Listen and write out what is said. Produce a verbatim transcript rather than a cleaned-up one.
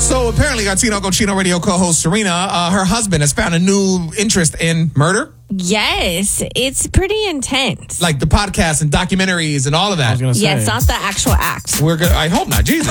So apparently, our Tino Cochino Radio co-host Serena, uh, her husband has found a new interest in murder. Yes, it's pretty intense. Like the podcasts and documentaries and all of that. I was gonna say. Yeah, it's not the actual act. We're gonna, I hope not. Jesus.